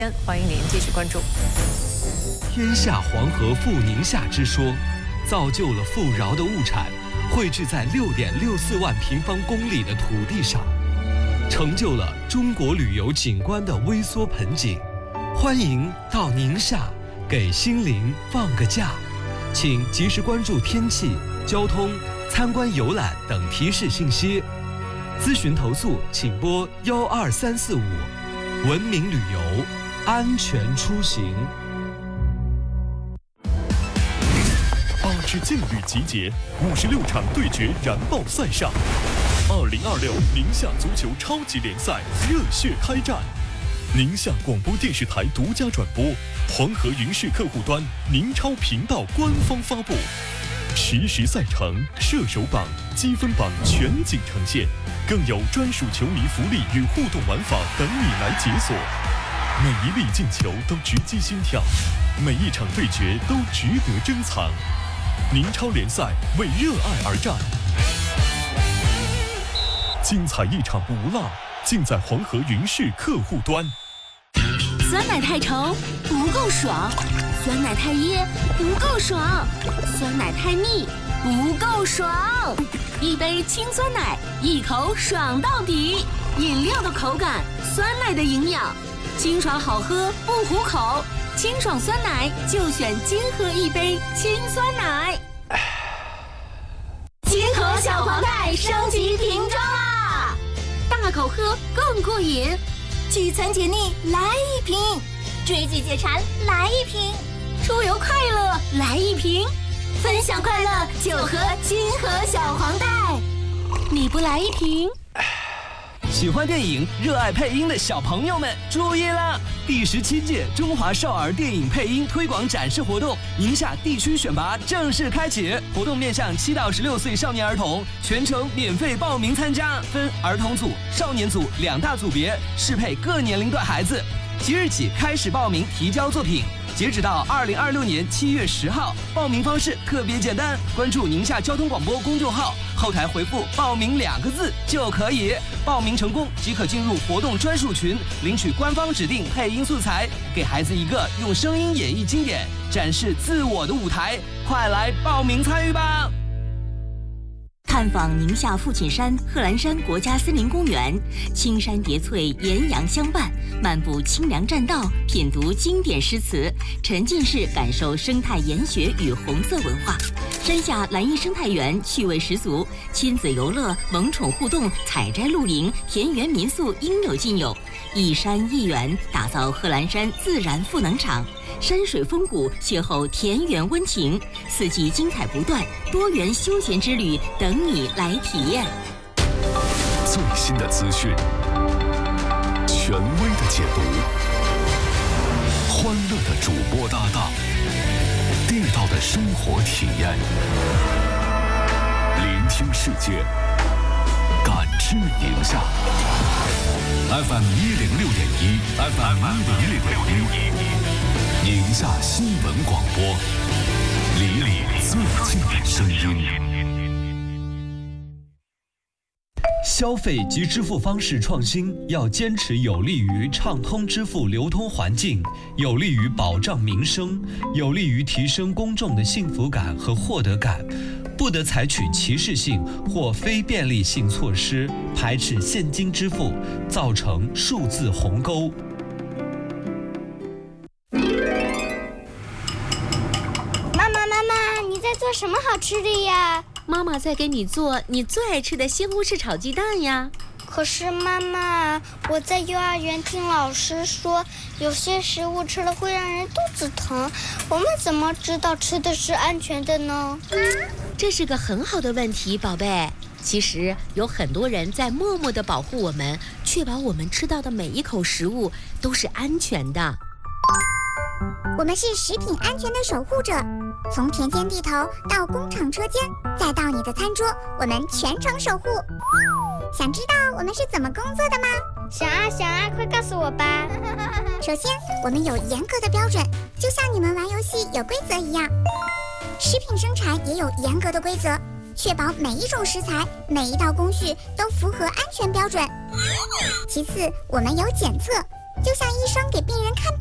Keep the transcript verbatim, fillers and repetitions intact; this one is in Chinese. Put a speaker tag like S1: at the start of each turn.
S1: 欢迎您继续关注。
S2: 天下黄河赴宁夏之说，造就了富饶的物产汇聚在六点六四万平方公里的土地上，成就了中国旅游景观的微缩盆景。欢迎到宁夏，给心灵放个假。请及时关注天气、交通、参观游览等提示信息。咨询投诉请拨幺二三四五。文明旅游，安全出行。
S3: 八支劲旅集结，五十六场对决燃爆赛上。二零二六宁夏足球超级联赛热血开战。宁夏广播电视台独家转播，黄河云视客户端、宁超频道官方发布，实时赛程、射手榜、积分榜全景呈现，更有专属球迷福利与互动玩法等你来解锁。每一粒进球都直击心跳，每一场对决都值得珍藏。宁超联赛为热爱而战，精彩一场不落，尽在黄河云视客户端。
S4: 酸奶太稠不够爽，酸奶太噎不够爽，酸奶太腻不够爽。一杯清酸奶，一口爽到底。饮料的口感，酸奶的营养，清爽好喝不糊口。清爽酸奶就选金河一杯清酸奶。金河小黄袋升级瓶装啦，大口喝更过瘾。聚餐解腻来一瓶，追剧解馋来一瓶，出游快乐来一瓶，分享快乐就喝金河小黄袋。你不来一瓶？
S2: 喜欢电影、热爱配音的小朋友们注意了！第十七届中华少儿电影配音推广展示活动宁夏地区选拔正式开启，活动面向七到十六岁少年儿童，全程免费报名参加，分儿童组、少年组两大组别，适配各年龄段孩子。即日起开始报名提交作品，截止到二零二六年七月十号。报名方式特别简单，关注宁夏交通广播公众号，后台回复报名两个字就可以。报名成功即可进入活动专属群，领取官方指定配音素材，给孩子一个用声音演绎经典、展示自我的舞台。快来报名参与吧！
S4: 探访宁夏父亲山贺兰山国家森林公园，青山叠翠，岩阳相伴，漫步清凉栈道，品读经典诗词，沉浸式感受生态研学与红色文化。山下蓝荫生态园趣味十足，亲子游乐、萌宠互动、采摘露营、田园民宿应有尽有。一山一园，打造贺兰山自然赋能场。山水风谷，邂逅田园温情，四季精彩不断，多元休闲之旅等你来体验。
S3: 最新的资讯，权威的解读，欢乐的主播搭档，地道的生活体验，聆听世界，感知宁夏。F M 一零六点一 ，F M 一零六点一。宁夏新闻广播，离你最近的声音。
S2: 消费及支付方式创新要坚持有利于畅通支付流通环境，有利于保障民生，有利于提升公众的幸福感和获得感，不得采取歧视性或非便利性措施，排斥现金支付，造成数字鸿沟。
S5: 做什么好吃的呀？
S4: 妈妈在给你做你最爱吃的西红柿炒鸡蛋呀。
S5: 可是妈妈，我在幼儿园听老师说，有些食物吃了会让人肚子疼，我们怎么知道吃的是安全的呢？
S4: 这是个很好的问题，宝贝。其实有很多人在默默地保护我们，确保我们吃到的每一口食物都是安全的。
S6: 我们是食品安全的守护者，从田间地头到工厂车间，再到你的餐桌，我们全程守护。想知道我们是怎么工作的吗？
S5: 想啊想啊，快告诉我吧。
S6: 首先，我们有严格的标准，就像你们玩游戏有规则一样。食品生产也有严格的规则，确保每一种食材、每一道工序都符合安全标准。其次，我们有检测， 就像医生给病人看